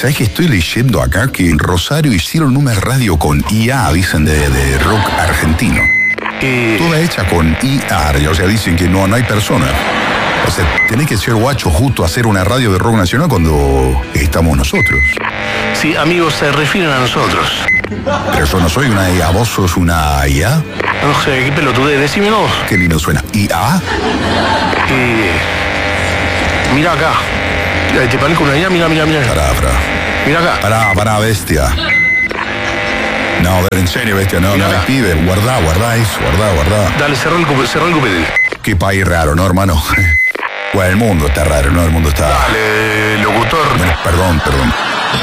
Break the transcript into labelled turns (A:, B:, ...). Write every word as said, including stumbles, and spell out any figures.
A: ¿sabés que estoy leyendo acá que en Rosario hicieron una radio con I A, dicen, de, de rock argentino?
B: Eh,
A: Toda hecha con I A, o sea, dicen que no, no hay personas. O sea, tenés que ser guacho justo a hacer una radio de rock nacional cuando estamos nosotros.
B: sí, amigos, se refieren a nosotros.
A: Pero yo no soy una I A, vos sos una I A.
B: No sé, qué pelotudez, decímelo.
A: Qué lindo suena. ¿I A?
B: Eh, mira acá. Eh, ¿Te parezco una idea? Mira, mira, mira.
A: Pará, pará.
B: Mira acá.
A: Pará, pará, bestia. No, a ver, en serio, bestia, no,
B: Mira
A: no,
B: acá.
A: pibe, guardá, guardá eso, guardá, guardá.
B: Dale, cerrá el, cupe- cerrá el cupetel.
A: Qué país raro, ¿no, hermano? Bueno, el mundo está raro, ¿no? El mundo está...
B: Dale, locutor.
A: Bueno, perdón, perdón.